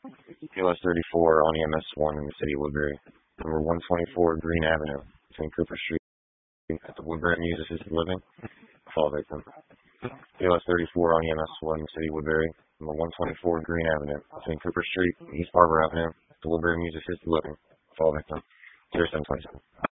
PLS 34 on EMS 1 in the city of Woodbury. Number 124 Green Avenue between Cooper Street at the Woodbury Muse Assisted Living. Fall victim. PLS 34 on EMS 1 in the city of Woodbury. Number 124 Green Avenue between Cooper Street and East Barber Avenue at the Woodbury Muse Assisted Living. Fall victim. 0727.